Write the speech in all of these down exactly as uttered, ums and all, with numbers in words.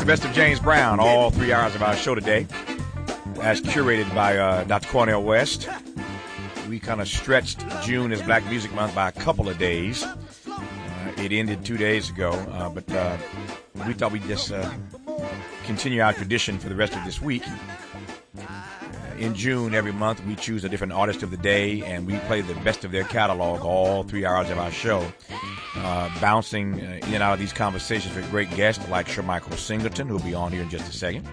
Best of James Brown, all three hours of our show today, as curated by uh, Doctor Cornel West. We kind of stretched June as Black Music Month by a couple of days. Uh, it ended two days ago, uh, but uh, we thought we'd just uh, continue our tradition for the rest of this week. Uh, in June, every month, we choose a different artist of the day, and we play the best of their catalog all three hours of our show. Uh, bouncing uh, in and out of these conversations with great guests like Shermichael Singleton, who'll be on here in just a second.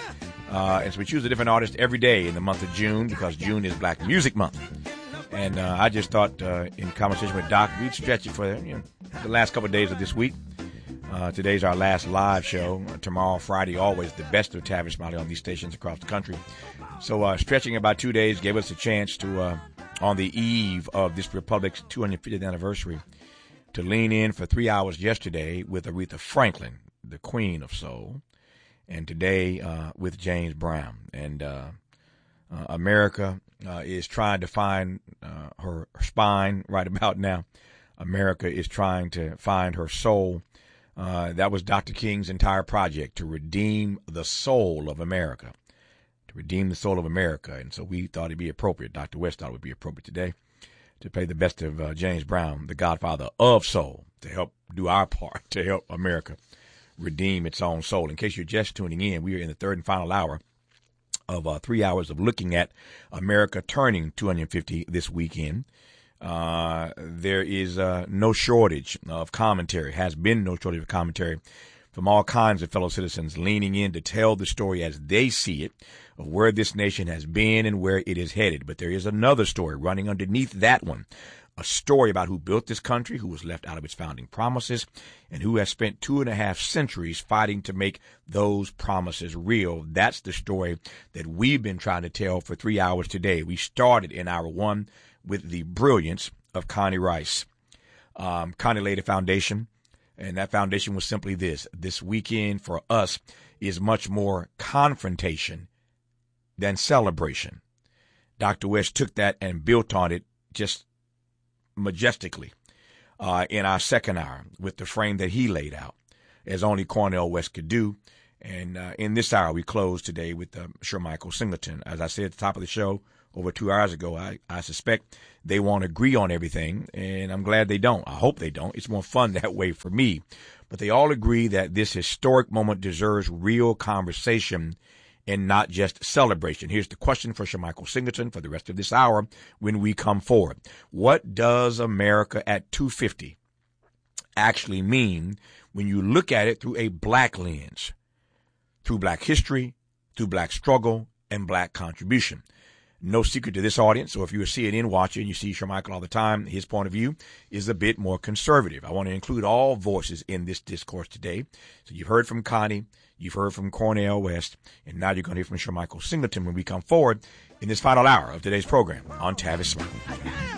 Uh, and so we choose a different artist every day in the month of June because June is Black Music Month. And uh, I just thought uh, in conversation with Doc, we'd stretch it for you know, the last couple of days of this week. Uh, today's our last live show. Uh, tomorrow, Friday, always the best of Tavis Smiley on these stations across the country. So uh, stretching it by two days gave us a chance to, uh, on the eve of this Republic's two hundred fiftieth anniversary, to lean in for three hours yesterday with Aretha Franklin, the Queen of Soul, and today uh, with James Brown. And uh, uh, America uh, is trying to find uh, her, her spine right about now. America is trying to find her soul. Uh, that was Doctor King's entire project, to redeem the soul of America, to redeem the soul of America. And so we thought it'd be appropriate, Doctor West thought it would be appropriate today, to play the best of uh, James Brown, the godfather of soul, to help do our part to help America redeem its own soul. In case you're just tuning in, we are in the third and final hour of uh, three hours of looking at America turning two hundred fifty this weekend. Uh, there is uh, no shortage of commentary, has been no shortage of commentary from all kinds of fellow citizens leaning in to tell the story as they see it of where this nation has been and where it is headed. But there is another story running underneath that one, a story about who built this country, who was left out of its founding promises, and who has spent two and a half centuries fighting to make those promises real. That's the story that we've been trying to tell for three hours today. We started in hour one with the brilliance of Connie Rice. Um, Connie laid a foundation, and that foundation was simply this. This weekend for us is much more confrontation than celebration. Doctor West took that and built on it just majestically uh, in our second hour with the frame that he laid out, as only Cornel West could do. And uh, in this hour, we close today with uh, Shermichael Singleton. As I said at the top of the show over two hours ago, I, I suspect they won't agree on everything, and I'm glad they don't. I hope they don't. It's more fun that way for me. But they all agree that this historic moment deserves real conversation and not just celebration. Here's the question for Shermichael Singleton for the rest of this hour when we come forward. What does America at two fifty actually mean when you look at it through a black lens, through black history, through black struggle, and black contribution? No secret to this audience, so if you're a C N N watcher and you see Shermichael all the time, his point of view is a bit more conservative. I want to include all voices in this discourse today. So you've heard from Connie, you've heard from Cornel West, and now you're going to hear from Shermichael Singleton when we come forward in this final hour of today's program on Tavis Smiley.